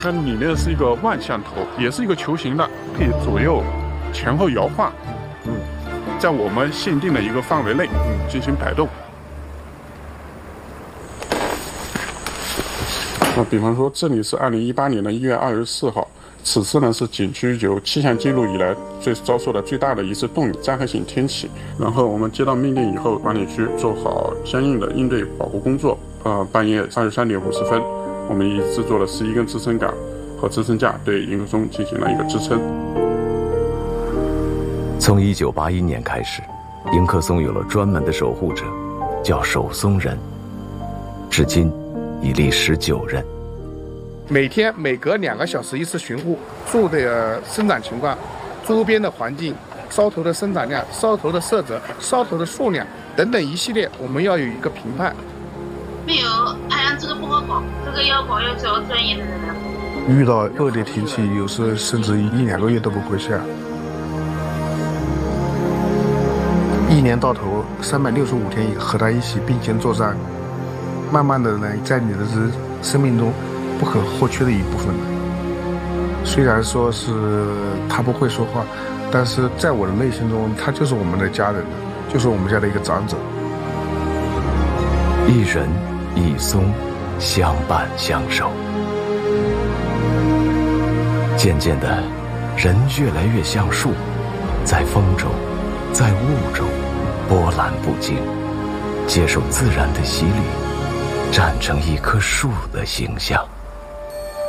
它里面是一个万向头，也是一个球形的，可以左右前后摇晃。在我们限定的一个范围内进行摆动。那比方说，这里是2018年的1月24号，此次呢是景区有气象记录以来遭受的最大的一次冻雨灾害性天气。然后我们接到命令以后，管理区做好相应的应对保护工作。半夜23点50分，我们已制作了11根支撑杆和支撑架，对迎客松进行了一个支撑。 从1981年开始，迎客松有了专门的守护者，叫守松人，至今已历19任。 每天每隔2个小时一次巡护，树的生长情况、周边的环境、梢头的生长量、梢头的色泽、梢头的数量等等一系列，我们要有一个评判。 没有，太阳这个不好搞，这个要找专业的人来。 遇到恶劣天气，有时甚至1-2个月都不会下。一年到头365天和他一起并肩作战，慢慢的呢，在你的生命中不可或缺的一部分。虽然说是他不会说话，但是在我的内心中，他就是我们的家人，就是我们家的一个长者。 一人一松，相伴相守。渐渐的，人越来越像树，在风中，在雾中，波澜不惊，接受自然的洗礼，站成一棵树的形象。